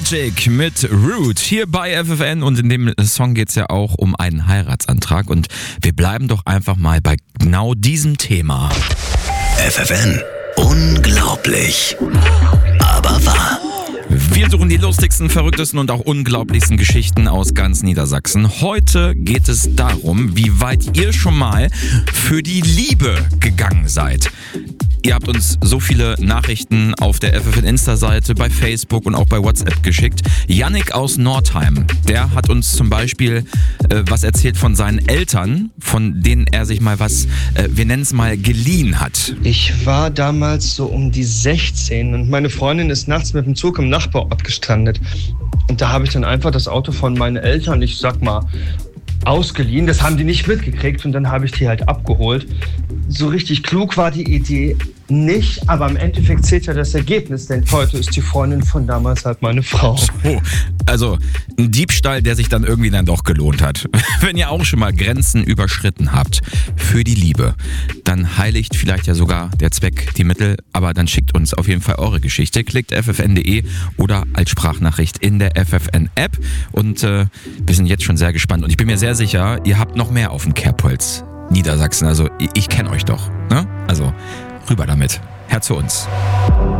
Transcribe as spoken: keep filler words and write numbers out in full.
Logic mit Root hier bei F F N und in dem Song geht es ja auch um einen Heiratsantrag und wir bleiben doch einfach mal bei genau diesem Thema. F F N. Unglaublich, aber wahr. Wir suchen die lustigsten, verrücktesten und auch unglaublichsten Geschichten aus ganz Niedersachsen. Heute geht es darum, wie weit ihr schon mal für die Liebe gegangen seid. Ihr habt uns so viele Nachrichten auf der F F N Insta-Seite, bei Facebook und auch bei WhatsApp geschickt. Yannick aus Nordheim, der hat uns zum Beispiel äh, was erzählt von seinen Eltern, von denen er sich mal was, äh, wir nennen es mal, geliehen hat. Ich war damals so um die sechzehn und meine Freundin ist nachts mit dem Zug im Nachbarort gestrandet. Und da habe ich dann einfach das Auto von meinen Eltern, ich sag mal, ausgeliehen. Das haben die nicht mitgekriegt und dann habe ich die halt abgeholt. So richtig klug war die Idee nicht, aber im Endeffekt zählt ja das Ergebnis, denn heute ist die Freundin von damals halt meine Frau. So, also ein Diebstahl, der sich dann irgendwie dann doch gelohnt hat. Wenn ihr auch schon mal Grenzen überschritten habt für die Liebe, dann heiligt vielleicht ja sogar der Zweck die Mittel, aber dann schickt uns auf jeden Fall eure Geschichte. Klickt f f n punkt d e oder als Sprachnachricht in der F F N App und äh, wir sind jetzt schon sehr gespannt und ich bin mir sehr sicher, ihr habt noch mehr auf dem Kerbholz Niedersachsen, also ich, ich kenne euch doch, ne? Also rüber damit. Herr zu uns.